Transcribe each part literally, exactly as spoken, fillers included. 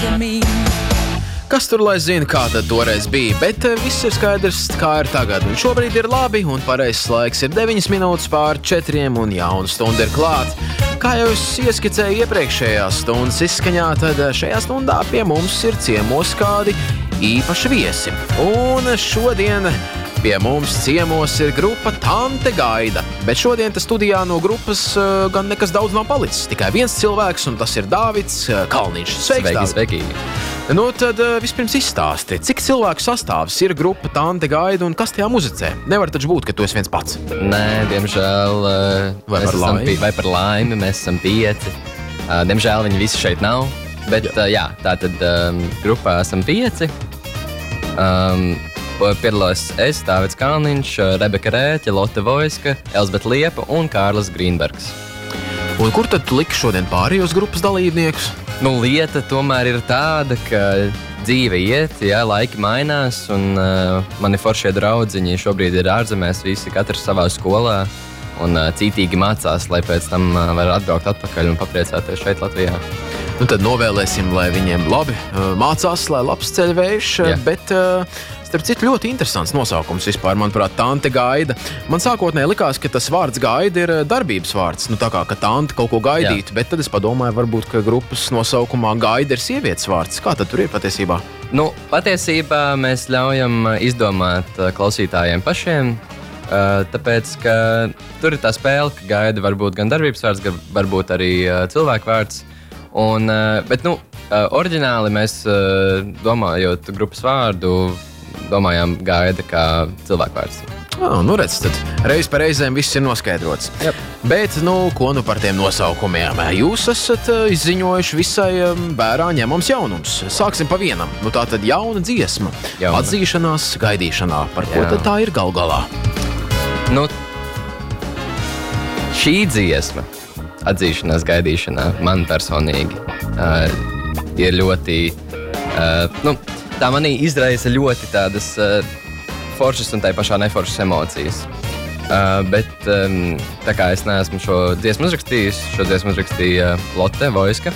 Kas tur lai zina, kā tad toreiz bija, bet viss ir skaidrs, kā ir tagad. Un šobrīd ir labi, un pareizs laiks ir deviņas minūtes pār četriem, un jauna stunda ir klāt. Kā jau es ieskicēju iepriekšējās stundas izskaņā, tad šajā stundā pie mums ir ciemos kādi īpaši viesi. Un šodien pie mums ciemos ir grupa Tante Gaida, bet šodien te studijā no grupas uh, gan nekas daudz nav palicis. Tikai viens cilvēks, un tas ir Dāvids uh, Kalniņš. Sveiks, Dāvid! Sveiki! Nu, tad uh, vispirms izstāsti, cik cilvēku sastāvs ir grupa Tante Gaida un kas tajā muzicē? Nevar taču būt, ka tu esi viens pats. Nē, diemžēl uh, vai, par pi- vai par laimi mēs esam pieci. Uh, diemžēl viņi visi šeit nav, bet jā, uh, jā tā tad um, grupā esam pieci. Um, Piedalos es, Dāvids Kalniņš, Rebeka Rēķe, Lotte Vojska, Elzbeta Liepa un Kārlis Grīnbergs. Un kur tad tu liki šodien pārējos grupas dalībniekus? Nu, lieta tomēr ir tāda, ka dzīve iet, jā, laiki mainās, un uh, mani foršie draudziņi šobrīd ir ārzemēs, visi katrs savā skolā, un uh, cītīgi mācās, lai pēc tam uh, var atbraukt atpakaļ un papriecāties šeit Latvijā. Nu, tad novēlēsim, lai viņiem labi uh, mācās, lai labs ceļvējš, Jā. bet uh, starp citu ļoti interesants nosaukums vispār, manuprāt, Tante Gaida. Man sākotnēji likās, ka tas vārds Gaida ir darbības vārds, nu tā kā, ka Tante kaut ko gaidītu, bet tad es padomāju, varbūt, ka grupas nosaukumā Gaida ir sievietes vārds. Kā tad tur ir patiesībā? Nu, patiesībā mēs ļaujam izdomāt klausītājiem pašiem, tāpēc, ka tur ir tā spēle, ka Gaida var būt gan darbības vārds, gan varbūt arī cilvēku vārds. Un, bet, nu, oriģināli mēs domājot grupas vārdu, domājām Gaida kā cilvēku vārds. Ah, nu redz, tad reiz par reizēm viss ir noskaidrots. Yep. Bet, nu, ko nu par tiem nosaukumiem? Jūs esat izziņojuši visai vērā ņemams jaunums. Sāksim pa vienam. Nu, tā tad jauna dziesma. Jauna. Atzīšanās gaidīšanā. Par ko Jā. tad tā ir gal galā? Nu, šī dziesma, atzīšanās gaidīšanā, man personīgi, uh, ir ļoti, uh, nu, tā manī izraisa ļoti tādas uh, foršas un tai pašā neforšas emocijas. Uh, bet um, tā kā es neesmu šo dziesmu uzrakstījis, šo dziesmu uzrakstīja Lotte Vojska.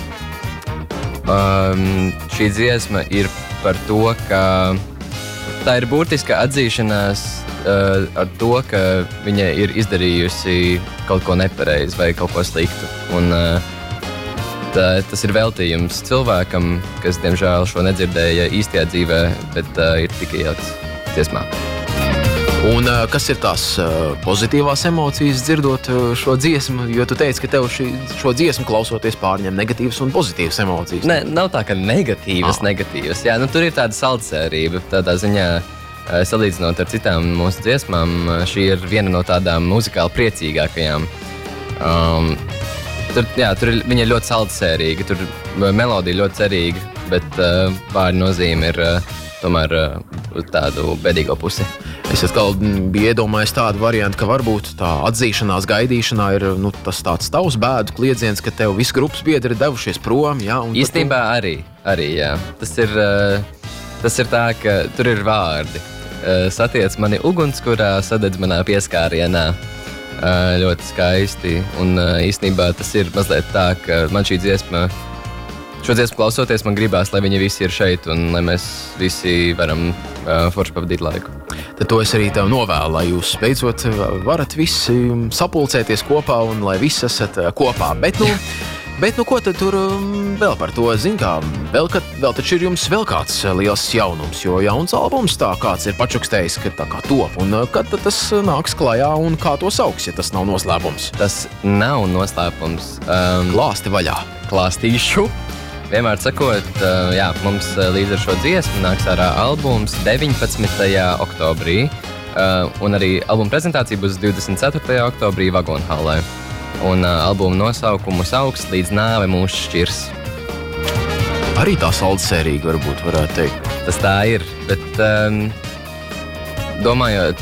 Um, šī dziesma ir par to, ka tā ir burtiska atzīšanās uh, ar to, ka viņa ir izdarījusi kaut ko nepareizi vai kaut ko sliktu. Un, uh, tā, tas ir veltījums cilvēkam, kas, diemžēl, šo nedzirdēja īstajā dzīvē, bet uh, ir tikai ielikts dziesmā. Un uh, kas ir tās uh, pozitīvās emocijas dzirdot uh, šo dziesmu? Jo tu teici, ka tev šī, šo dziesmu klausoties pārņem negatīvas un pozitīvas emocijas. Ne, nav tā, ka negatīvas, Ah. negatīvas. Jā, nu, tur ir tāda saldsērība. Tādā ziņā, uh, salīdzinot ar citām mūsu dziesmām, uh, šī ir viena no tādām muzikāli priecīgākajām. Um, tur, jā, tur ir, viņa ir ļoti saldsērīga, tur uh, melodija ļoti cerīga, bet uh, vārdu nozīme ir uh, tomēr uh, uz tādu bedīgo pusi. Es atkal biju iedomājies tādu variantu, ka varbūt tā atzīšanās gaidīšanā ir nu, tas tāds tavs bēdu kliedziens, ka tev visi grupas biedri ir devušies prom. Jā, un tad Īstenībā arī, arī jā. Tas ir, uh, tas ir tā, ka tur ir vārdi. Uh, satiec mani ugunskurā, sadedz manā pieskārienā. Uh, ļoti skaisti. Un uh, īstenībā tas ir mazliet tā, ka man šī dziesma, šo dziesmu klausoties, man gribās, lai viņi visi ir šeit un lai mēs visi varam uh, forši pavadīt laiku. Tad to es arī tev novēlu, lai jūs beidzot varat visi sapulcēties kopā un lai visi esat kopā. Bet, nu, bet nu, ko tad tur um, vēl par to zin kā? Vēl, ka, vēl taču ir jums vēl kāds liels jaunums, jo jauns albums tā kāds ir pačukstējis, ka tā kā top. Un kad tad tas nāks klajā un kā to sauks, ja tas nav noslēpums? Tas nav noslēpums. Um, Klāsti vaļā. Klāstīšu. Vienmēr sakot, uh, jā, mums uh, līdz ar šo dziesmu nāks ārā albums deviņpadsmitajā oktobrī, uh, un arī albuma prezentācija būs divdesmit ceturtajā oktobrī Vagonhallē. Un uh, albuma nosaukumu sauks Līdz nāve mūs šķirs. Arī tā saldsērīga varbūt varētu teikt. Tas tā ir, bet um, domājot